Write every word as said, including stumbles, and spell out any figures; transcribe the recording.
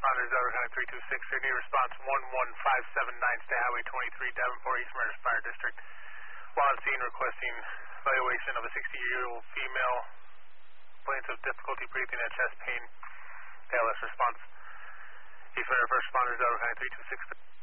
responders, Delaware County three two six, Sydney, response one one five seven nine, State Highway twenty-three, Davenport, East Mariners Fire District. While on scene, requesting evaluation of a sixty-year-old female, plaintiff difficulty breathing and chest pain. A L S response. East Mariners First Responders, Delaware County three two six.